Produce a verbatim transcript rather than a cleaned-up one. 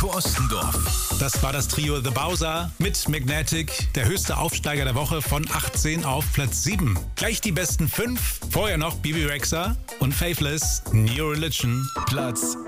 Heiko Ostendorf. Das war das Trio The Bowser mit Magnetic, der höchste Aufsteiger der Woche von achtzehn auf Platz sieben. Gleich die besten fünf, vorher noch Bibi Rexha und Faithless, New Religion. Platz